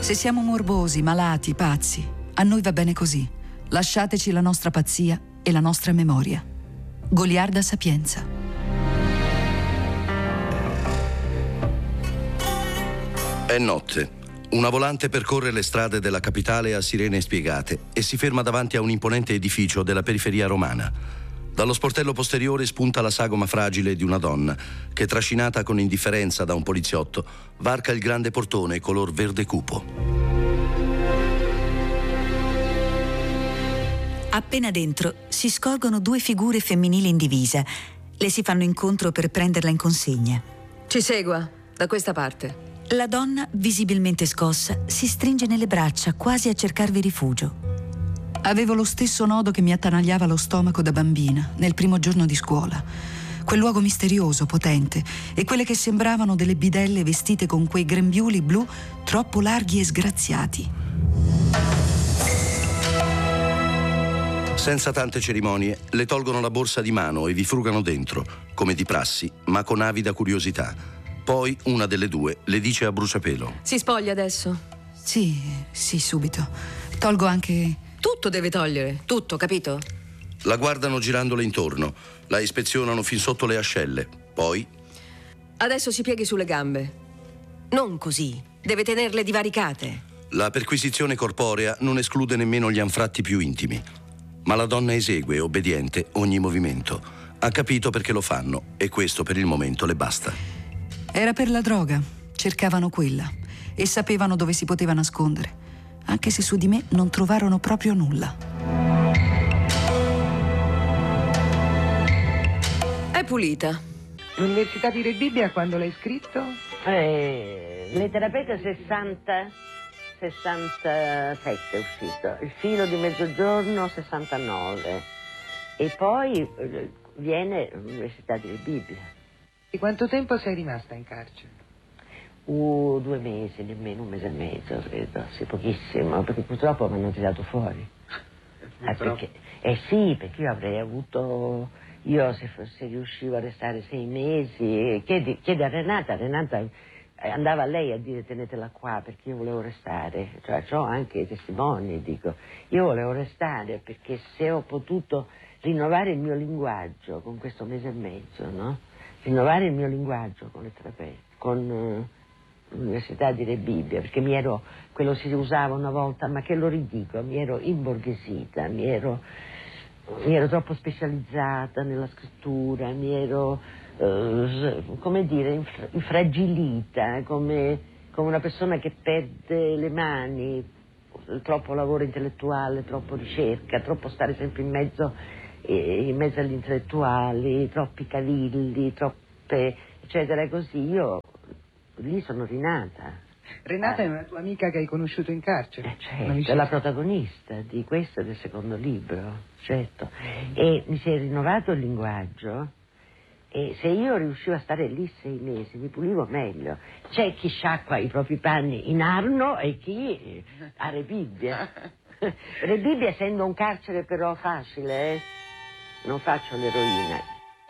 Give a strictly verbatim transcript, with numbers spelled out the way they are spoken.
Se siamo morbosi, malati, pazzi, a noi va bene così. Lasciateci la nostra pazzia e la nostra memoria. Goliarda Sapienza. È notte. Una volante percorre le strade della capitale a sirene spiegate e si ferma davanti a un imponente edificio della periferia romana. Dallo sportello posteriore spunta la sagoma fragile di una donna che, trascinata con indifferenza da un poliziotto, varca il grande portone color verde cupo. Appena dentro si scorgono due figure femminili in divisa. Le si fanno incontro per prenderla in consegna. Ci segua, da questa parte. La donna, visibilmente scossa, si stringe nelle braccia, quasi a cercarvi rifugio. Avevo lo stesso nodo che mi attanagliava lo stomaco da bambina, nel primo giorno di scuola. Quel luogo misterioso, potente, e quelle che sembravano delle bidelle vestite con quei grembiuli blu troppo larghi e sgraziati. Senza tante cerimonie, le tolgono la borsa di mano e vi frugano dentro, come di prassi, ma con avida curiosità. Poi una delle due le dice a bruciapelo: Si spoglia adesso? Sì, sì, subito. Tolgo anche... Tutto deve togliere, tutto, capito? La guardano girandole intorno, la ispezionano fin sotto le ascelle. Poi... Adesso si pieghi sulle gambe. Non così, deve tenerle divaricate. La perquisizione corporea non esclude nemmeno gli anfratti più intimi. Ma la donna esegue, obbediente, ogni movimento. Ha capito perché lo fanno e questo per il momento le basta. Era per la droga, cercavano quella e sapevano dove si poteva nascondere, anche se su di me non trovarono proprio nulla. È pulita. L'Università di Rebibbia quando l'hai scritto? Eh, le terapete sessanta, sessantasette è uscito, il filo di mezzogiorno sessantanove e poi eh, viene l'Università di Rebibbia. E quanto tempo sei rimasta in carcere? Uh, due mesi, nemmeno un mese e mezzo, credo, sì, pochissimo, perché purtroppo mi hanno tirato fuori. Eh, perché, eh sì, perché io avrei avuto, io se, se riuscivo a restare sei mesi, chiedi, chiedi a Renata, Renata andava a lei a dire tenetela qua perché io volevo restare, cioè ho anche i testimoni, dico, io volevo restare perché se ho potuto rinnovare il mio linguaggio con questo mese e mezzo, no? Rinnovare il mio linguaggio con le terapie, con uh, l'Università di Rebibbia, perché mi ero, quello si usava una volta, ma che lo ridico, mi ero imborghesita, mi ero, mi ero troppo specializzata nella scrittura, mi ero, uh, come dire, inf- infragilita, come, come una persona che perde le mani, troppo lavoro intellettuale, troppo ricerca, troppo stare sempre in mezzo in mezzo agli intellettuali, troppi cavilli, troppe eccetera, così io lì sono rinata. Renata eh. è una tua amica che hai conosciuto in carcere? Eh, certo, è la protagonista di questo e del secondo libro, certo. E mi si è rinnovato il linguaggio e se io riuscivo a stare lì sei mesi mi pulivo meglio. C'è chi sciacqua i propri panni in Arno e chi a Rebibbia. Rebibbia essendo un carcere però facile, eh? Non faccio l'eroina.